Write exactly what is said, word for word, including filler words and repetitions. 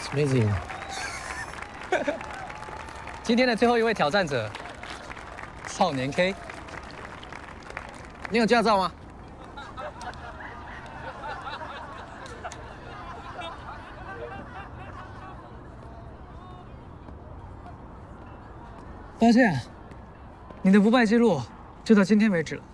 妹子赢了。 今天的最后一位挑战者，少年 K， 你有驾照吗？ 抱歉啊，你的不败记录就到今天为止了。